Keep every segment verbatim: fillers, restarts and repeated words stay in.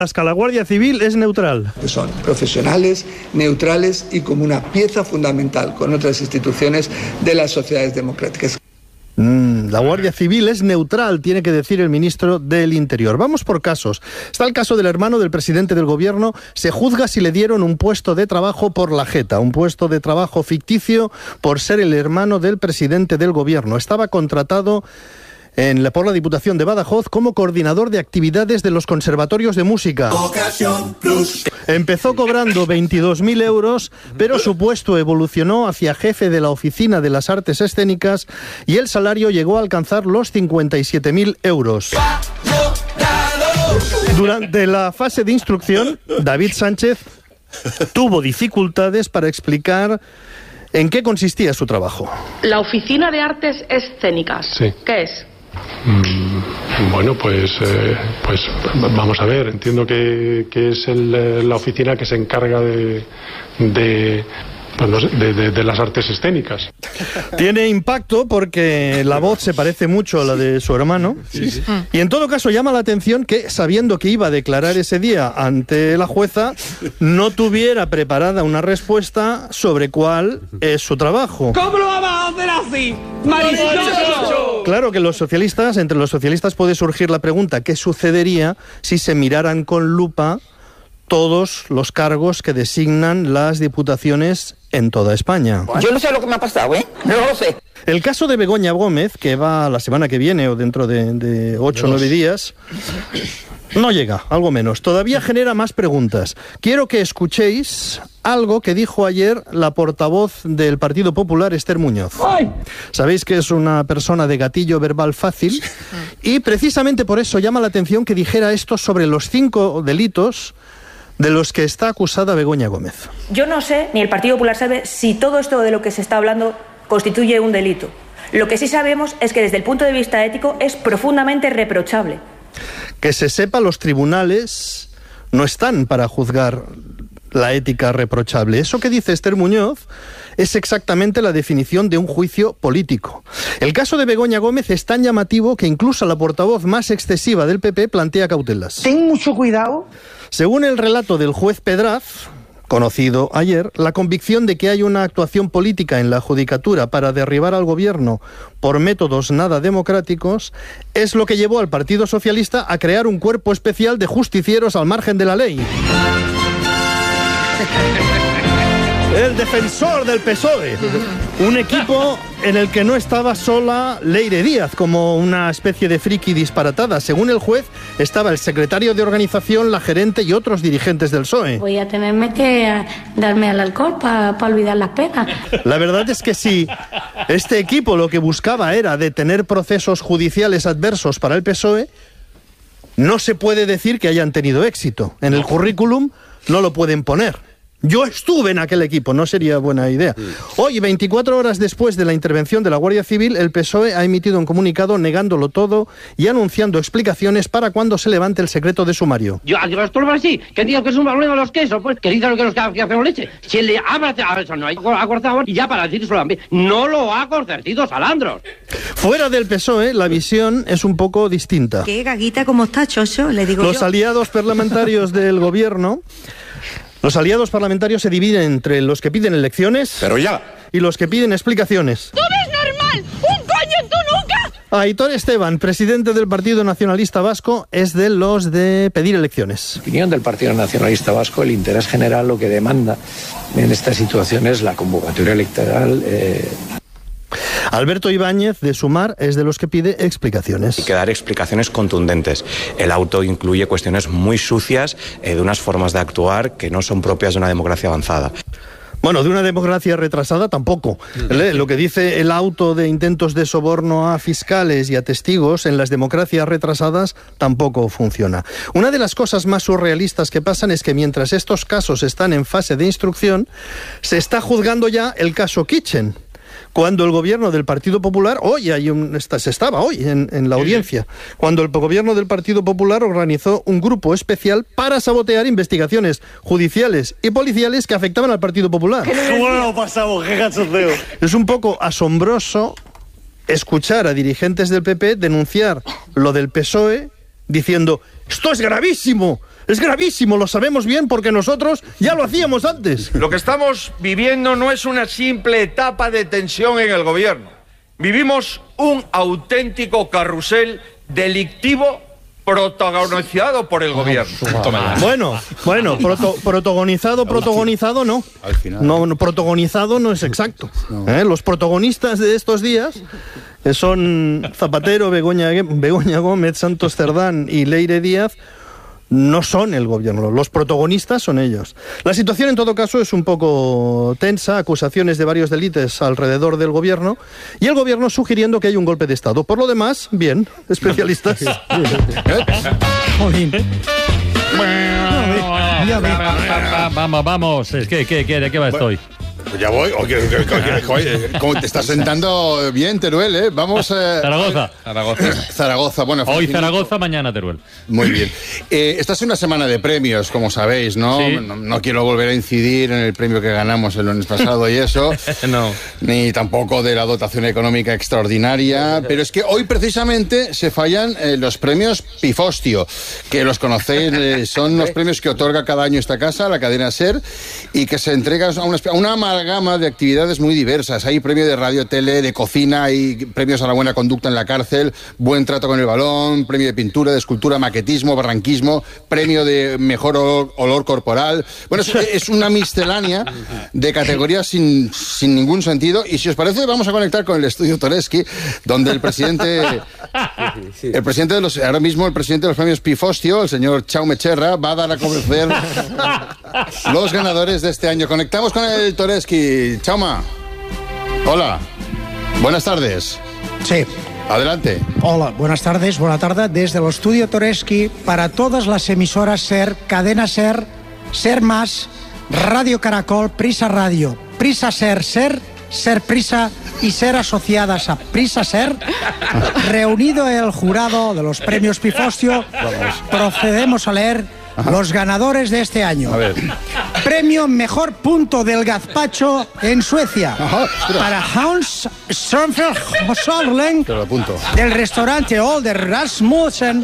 Que la Guardia Civil es neutral. Que son profesionales, neutrales y como una pieza fundamental con otras instituciones de las sociedades democráticas. Mm, la Guardia Civil es neutral, tiene que decir el ministro del Interior. Vamos por casos. Está el caso del hermano del presidente del gobierno. Se juzga si le dieron un puesto de trabajo por la jeta, un puesto de trabajo ficticio por ser el hermano del presidente del gobierno. Estaba contratado En la, por la Diputación de Badajoz como coordinador de actividades de los conservatorios de música. Empezó cobrando veintidós mil euros, pero su puesto evolucionó hacia jefe de la Oficina de las Artes Escénicas y el salario llegó a alcanzar los cincuenta y siete mil euros. Durante la fase de instrucción, David Sánchez tuvo dificultades para explicar en qué consistía su trabajo. La Oficina de Artes Escénicas, sí. ¿Qué es? Mm, bueno, pues, eh, pues vamos a ver, entiendo que, que es el, la oficina que se encarga de... de Pues no sé, de, de, de las artes escénicas. Tiene impacto porque la voz se parece mucho a la de su hermano. Sí, sí. Y en todo caso llama la atención que, sabiendo que iba a declarar ese día ante la jueza, no tuviera preparada una respuesta sobre cuál es su trabajo. ¿Cómo lo vamos a hacer así? ¡Marichocho! Claro que los socialistas, entre los socialistas puede surgir la pregunta: ¿qué sucedería si se miraran con lupa todos los cargos que designan las diputaciones en toda España? Yo no sé lo que me ha pasado, ¿eh? No lo sé. El caso de Begoña Gómez, que va la semana que viene o dentro de, de ocho o nueve días, no llega, algo menos. Todavía genera más preguntas. Quiero que escuchéis algo que dijo ayer la portavoz del Partido Popular, Esther Muñoz. ¡Ay! Sabéis que es una persona de gatillo verbal fácil y precisamente por eso llama la atención que dijera esto sobre los cinco delitos de los que está acusada Begoña Gómez. Yo no sé, ni el Partido Popular sabe, si todo esto de lo que se está hablando constituye un delito. Lo que sí sabemos es que desde el punto de vista ético es profundamente reprochable. Que se sepa, los tribunales no están para juzgar la ética reprochable. Eso que dice Esther Muñoz es exactamente la definición de un juicio político. El caso de Begoña Gómez es tan llamativo que incluso la portavoz más excesiva del P P plantea cautelas. Ten mucho cuidado. Según el relato del juez Pedraz, conocido ayer, la convicción de que hay una actuación política en la judicatura para derribar al gobierno por métodos nada democráticos es lo que llevó al Partido Socialista a crear un cuerpo especial de justicieros al margen de la ley. El defensor del P S O E. Un equipo en el que no estaba sola Leire Díaz, como una especie de friki disparatada. Según el juez, estaba el secretario de organización, la gerente y otros dirigentes del P S O E. Voy a tenerme que darme al alcohol para pa olvidar las penas. La verdad es que si este equipo lo que buscaba era detener procesos judiciales adversos para el P S O E, no se puede decir que hayan tenido éxito. En el currículum no lo pueden poner. Yo estuve en aquel equipo, no sería buena idea. Hoy, veinticuatro horas después de la intervención de la Guardia Civil, el P S O E ha emitido un comunicado negándolo todo y anunciando explicaciones para cuando se levante el secreto de sumario. Yo, yo esto no es así, que digo que es un problema de los quesos, pues, que digan que los que hacen leche. Si le habla a eso, no hay acortado, y ya para decir eso también, no lo ha concertido Salandros. Fuera del P S O E, la visión es un poco distinta. Qué gaguita como está, Chocho, le digo Los yo. aliados parlamentarios del gobierno... Los aliados parlamentarios se dividen entre los que piden elecciones Pero ya. y los que piden explicaciones. ¡Tú eres normal! ¡Un coño tú nunca! Aitor Esteban, presidente del Partido Nacionalista Vasco, es de los de pedir elecciones. En opinión del Partido Nacionalista Vasco, el interés general lo que demanda en esta situación es la convocatoria electoral. Eh... Alberto Ibáñez, de Sumar, es de los que pide explicaciones. Hay que dar explicaciones contundentes. El auto incluye cuestiones muy sucias, eh, de unas formas de actuar que no son propias de una democracia avanzada. Bueno, de una democracia retrasada tampoco. Lo que dice el auto de intentos de soborno a fiscales y a testigos en las democracias retrasadas tampoco funciona. Una de las cosas más surrealistas que pasan es que mientras estos casos están en fase de instrucción, se está juzgando ya el caso Kitchen. Cuando el gobierno del Partido Popular, hoy hay un, se estaba hoy en, en la audiencia, cuando el gobierno del Partido Popular organizó un grupo especial para sabotear investigaciones judiciales y policiales que afectaban al Partido Popular. ¿Cómo lo pasamos? ¡Qué cachondeo! Es un poco asombroso escuchar a dirigentes del P P denunciar lo del P S O E diciendo: ¡esto es gravísimo! Es gravísimo, lo sabemos bien porque nosotros ya lo hacíamos antes. Lo que estamos viviendo no es una simple etapa de tensión en el gobierno. Vivimos un auténtico carrusel delictivo protagonizado por el gobierno. Bueno, bueno, proto, protagonizado, protagonizado no. Al final. No, no, protagonizado no es exacto. ¿Eh? Los protagonistas de estos días son Zapatero, Begoña, Begoña Gómez, Santos Cerdán y Leire Díaz. No son el gobierno, los protagonistas son ellos. La situación en todo caso es un poco tensa, acusaciones de varios delitos alrededor del gobierno y el gobierno sugiriendo que hay un golpe de Estado. Por lo demás, bien, especialistas. Vamos, vamos, es que, ¿qué, qué, ¿de qué va esto hoy? Pues ya voy. Oye, oye, oye, como te estás sentando bien, Teruel, ¿eh? Vamos a... Eh, Zaragoza. Zaragoza. Zaragoza, bueno. Hoy Zaragoza, mañana Teruel. Muy bien. Eh, esta es una semana de premios, como sabéis, ¿no? Sí. No, no quiero volver a incidir en el premio que ganamos el lunes pasado y eso. No. Ni tampoco de la dotación económica extraordinaria. Pero es que hoy precisamente se fallan eh, los premios Pifostio, que los conocéis, eh, son los premios que otorga cada año esta casa, la cadena SER, y que se entregan a una, a una gama de actividades muy diversas. Hay premio de radio, tele, de cocina, hay premios a la buena conducta en la cárcel, buen trato con el balón, premio de pintura, de escultura, maquetismo, barranquismo, premio de mejor olor, olor corporal. Bueno, es, es una miscelánea de categorías sin, sin ningún sentido. Y si os parece, vamos a conectar con el estudio Toreschi, donde el presidente el presidente de los ahora mismo el presidente de los premios Pifostio, el señor Chaume Cherra, va a dar a conocer los ganadores de este año. Conectamos con el Toreschi. Chauma, hola, buenas tardes. Sí. Adelante. Hola, buenas tardes, buena tarde desde el estudio Toreschi para todas las emisoras SER, Cadena SER, SER Más, Radio Caracol, Prisa Radio, Prisa SER, SER, SER Prisa y SER asociadas a Prisa SER, reunido el jurado de los premios Pifostio, procedemos a leer Ajá. los ganadores de este año. A ver. Premio Mejor Punto del Gazpacho en Suecia. Ajá, para Hans Strömfeldt del restaurante Older Rasmussen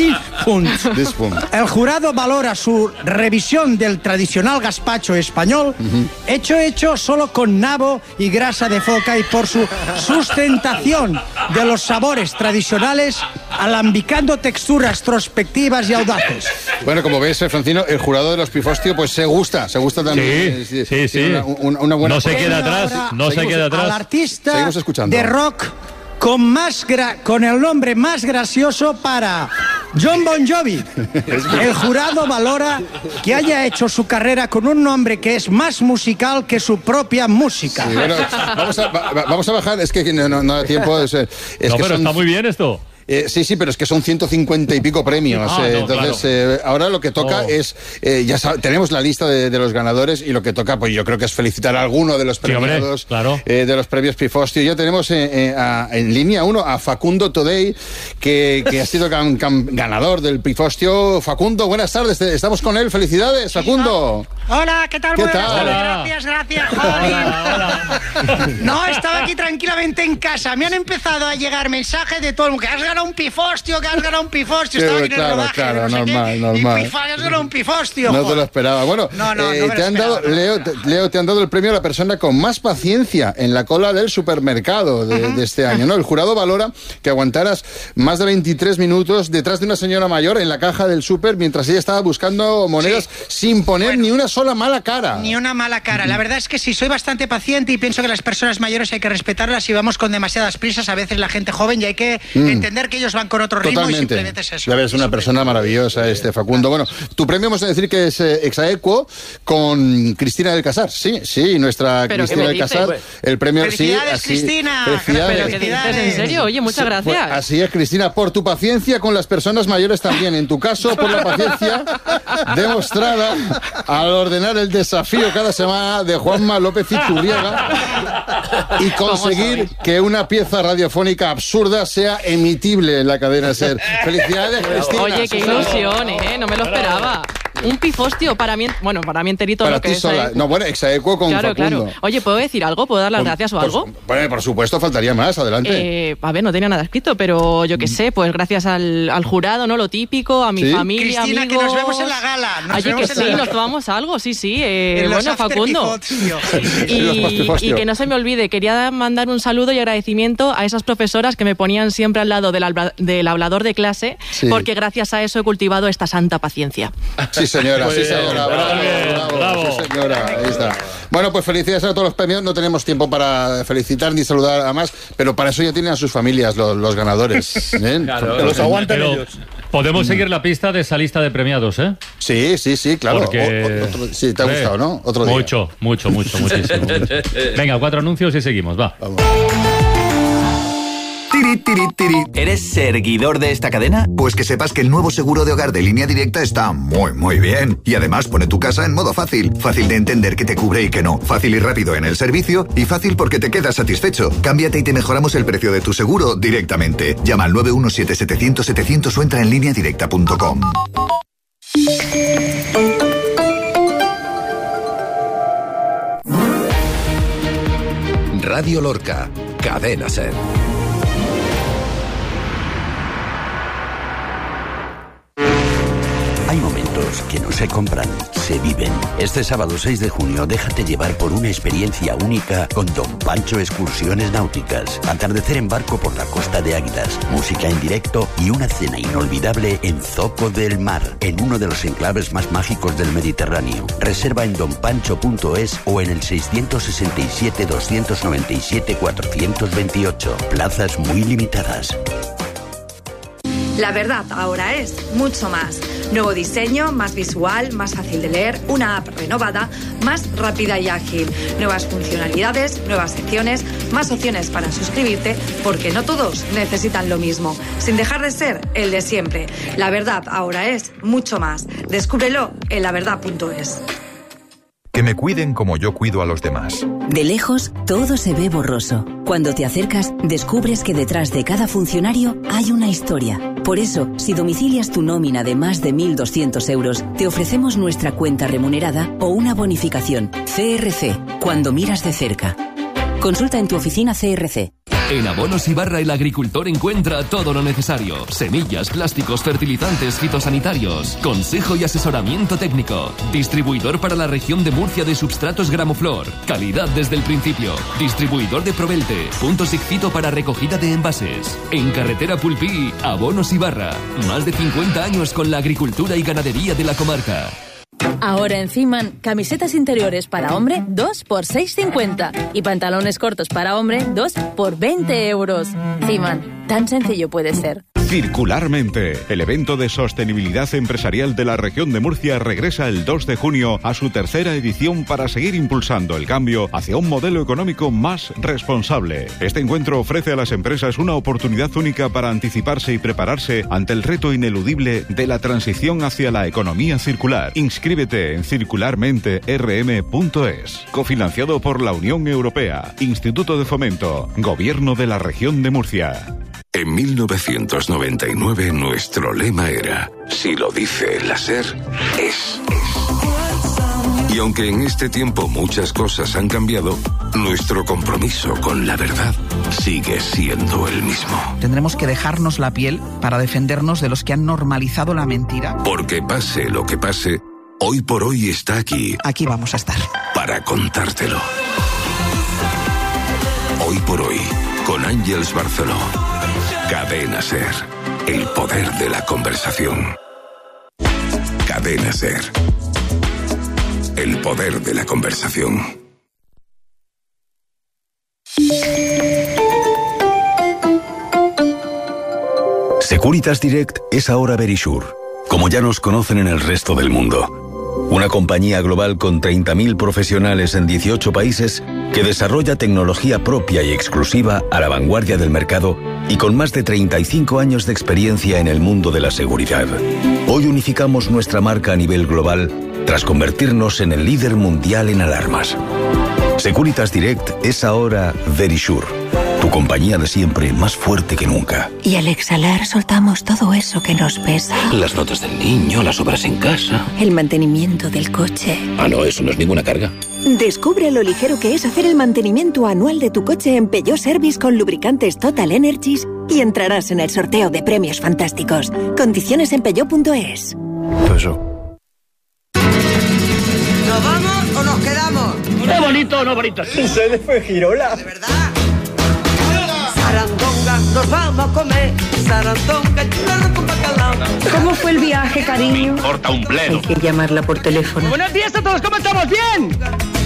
Dispunt. El jurado valora su revisión del tradicional gazpacho español, uh-huh. hecho hecho solo con nabo y grasa de foca y por su sustentación de los sabores tradicionales, alambicando texturas prospectivas y audaces. Bueno, como ves, Francino, el jurado de los Pifostio pues se gusta, se gusta también. Sí, sí, sí. Una, una, una buena no se queda atrás, no se queda atrás. Al artista de rock con, más gra con el nombre más gracioso para John Bon Jovi. El jurado valora que haya hecho su carrera con un nombre que es más musical que su propia música. Sí, bueno, vamos, a, vamos a bajar, es que no, no, no da tiempo. Es, es no, que pero son... está muy bien esto. Eh, sí, sí, pero es que son ciento cincuenta y pico premios. Ah, eh, no, entonces, claro. eh, ahora lo que toca no. es, eh, ya sab- tenemos la lista de, de los ganadores y lo que toca, pues yo creo que es felicitar a alguno de los premiados, sí, hombre, claro. eh, de los premios Pifostio. Ya tenemos eh, eh, a, en línea uno a Facundo Todei, que, que ha sido can, can, ganador del Pifostio. Facundo, buenas tardes, estamos con él. Felicidades, Facundo. Hola, ¿qué tal? ¿Qué Buenas tal? tardes, gracias, gracias, hola, hola. No, estaba aquí tranquilamente en casa. Me han empezado a llegar mensajes de todo el mundo. Que has ganado un Pifostio, que has ganado un Pifostio. Estaba aquí en claro, el rodaje, claro, no sé normal, qué. normal. Y Pifa, que has ganado un Pifostio. No joder. te lo esperaba. Bueno, no, no, eh, no me te lo han esperaba, dado, no. Leo, te, Leo, te han dado el premio a la persona con más paciencia en la cola del supermercado de, uh-huh. de este año, ¿no? El jurado valora que aguantaras más de veintitrés minutos detrás de una señora mayor en la caja del súper mientras ella estaba buscando monedas sí. sin poner bueno, ni una sola mala cara. Ni una mala cara. La verdad es que sí, soy bastante paciente y pienso que las personas mayores hay que respetarlas y vamos con demasiadas prisas a veces la gente joven y hay que mm. entender que ellos van con otro ritmo. Totalmente. Y simplemente es eso. Ya ves, una persona maravillosa este Facundo. Bueno, tu premio vamos a decir que es eh, exaequo con Cristina del Casar. Sí, sí, nuestra ¿Pero Cristina del Casar. Pues, el premio felicidades, sí, Cristina. Así, felicidades. Pero que dices en serio, oye, muchas gracias. Pues, así es, Cristina, por tu paciencia con las personas mayores también. En tu caso, por la paciencia demostrada al ordenar el desafío cada semana de Juanma López Iturriaga y conseguir que una pieza radiofónica absurda sea emitible en la cadena SER. Felicidades, Cristina. Oye, qué ilusión, ¿eh? No me lo esperaba. Un pifostio para mí, bueno, para mí enterito. Para lo que ti es sola. Exaequo. No, bueno, Exaequo con Claro, Facundo. claro. Oye, ¿puedo decir algo? ¿Puedo dar las Por, gracias o por, algo? Bueno, por supuesto, faltaría más. Adelante. Eh, a ver, no tenía nada escrito, pero yo qué sé, pues gracias al, al jurado, ¿no? Lo típico, a mi ¿Sí? familia, Cristina, amigos. que nos vemos en la gala. Nos Oye, vemos que en sí, la nos gala. tomamos algo, sí, sí. Eh, En los bueno, after Facundo. pifostio. Y, y que no se me olvide, quería mandar un saludo y agradecimiento a esas profesoras que me ponían siempre al lado del, habla, del hablador de clase, Sí. porque gracias a eso he cultivado esta santa paciencia. Sí, señora, Muy sí, bien, señora. Bravo, bien, bravo, bravo. sí, señora. Ahí está. Bueno, pues felicidades a todos los premios. No tenemos tiempo para felicitar ni saludar a más, pero para eso ya tienen a sus familias los, los ganadores. ¿eh? Claro, Que los aguanten pero ellos. podemos seguir la pista de esa lista de premiados, ¿eh? Sí, sí, sí, claro. Porque- O- otro- sí, te ha Hombre, gustado, ¿no? Otro día. Mucho, mucho, mucho, muchísimo. mucho. Venga, cuatro anuncios y seguimos, va. Vamos. Tiri, tiri, tiri. ¿Eres seguidor de esta cadena? Pues que sepas que el nuevo seguro de hogar de Línea Directa está muy, muy bien. Y además pone tu casa en modo fácil. Fácil de entender que te cubre y que no. Fácil y rápido en el servicio. Y fácil porque te quedas satisfecho. Cámbiate y te mejoramos el precio de tu seguro directamente. Llama al nueve uno siete setecientos setecientos o entra en línea directa punto com. Radio Lorca, Cadena Ser. Hay momentos que no se compran, se viven. Este sábado seis de junio, déjate llevar por una experiencia única con Don Pancho Excursiones Náuticas. Atardecer en barco por la costa de Águilas, música en directo y una cena inolvidable en Zoco del Mar, en uno de los enclaves más mágicos del Mediterráneo. Reserva en don pancho punto es o en el seiscientos sesenta y siete, doscientos noventa y siete, cuatrocientos veintiocho. Plazas muy limitadas. La verdad ahora es mucho más. Nuevo diseño, más visual, más fácil de leer, una app renovada, más rápida y ágil. Nuevas funcionalidades, nuevas secciones, más opciones para suscribirte, porque no todos necesitan lo mismo, sin dejar de ser el de siempre. La verdad ahora es mucho más. Descúbrelo en la verdad punto es. Que me cuiden como yo cuido a los demás. De lejos, todo se ve borroso. Cuando te acercas, descubres que detrás de cada funcionario hay una historia. Por eso, si domicilias tu nómina de más de mil doscientos euros, te ofrecemos nuestra cuenta remunerada o una bonificación. C R C, cuando miras de cerca. Consulta en tu oficina C R C. En Abonos Ibarra el agricultor encuentra todo lo necesario. Semillas, plásticos, fertilizantes, fitosanitarios. Consejo y asesoramiento técnico. Distribuidor para la región de Murcia de substratos Gramoflor. Calidad desde el principio. Distribuidor de Provelte. Punto Sigfito para recogida de envases. En carretera Pulpí, Abonos Ibarra. Más de cincuenta años con la agricultura y ganadería de la comarca. Ahora en Ciman, camisetas interiores para hombre, dos por seis cincuenta. Y pantalones cortos para hombre, dos por veinte euros. Ciman, tan sencillo puede ser. Circularmente, el evento de sostenibilidad empresarial de la región de Murcia regresa el dos de junio a su tercera edición para seguir impulsando el cambio hacia un modelo económico más responsable. Este encuentro ofrece a las empresas una oportunidad única para anticiparse y prepararse ante el reto ineludible de la transición hacia la economía circular. Inscríbete en circularmente r m punto es. Cofinanciado por la Unión Europea, Instituto de Fomento, Gobierno de la Región de Murcia. En mil novecientos noventa y nueve nuestro lema era: si lo dice la SER, es. Y aunque en este tiempo muchas cosas han cambiado, nuestro compromiso con la verdad sigue siendo el mismo. Tendremos que dejarnos la piel para defendernos de los que han normalizado la mentira. Porque pase lo que pase, Hoy por Hoy está aquí. Aquí vamos a estar. Para contártelo. Hoy por Hoy, con Ángeles Barceló. Cadena Ser, el poder de la conversación. Cadena Ser, el poder de la conversación. Securitas Direct es ahora Verisure, como ya nos conocen en el resto del mundo. Una compañía global con treinta mil profesionales en dieciocho países que desarrolla tecnología propia y exclusiva a la vanguardia del mercado y con más de treinta y cinco años de experiencia en el mundo de la seguridad. Hoy unificamos nuestra marca a nivel global tras convertirnos en el líder mundial en alarmas. Securitas Direct es ahora Verisure, Tu compañía de siempre más fuerte que nunca. Y al exhalar soltamos todo eso que nos pesa. Las notas del niño, las obras en casa. El mantenimiento del coche. Ah, no, eso no es ninguna carga. Descubre lo ligero que es hacer el mantenimiento anual de tu coche en Peugeot Service con lubricantes Total Energies y entrarás en el sorteo de premios fantásticos. Condiciones en peugeot punto es. Peugeot. ¿Nos vamos o nos quedamos? ¡Qué bonito, no bonito! Se le fue Girola. ¿De verdad? Sarandonga, nos vamos a comer. Sarandonga, churrasco con bacalao. ¿Cómo fue el viaje, cariño? Me importa un pleno. Hay que llamarla por teléfono. Buenos días a todos, ¿cómo estamos? ¿Bien?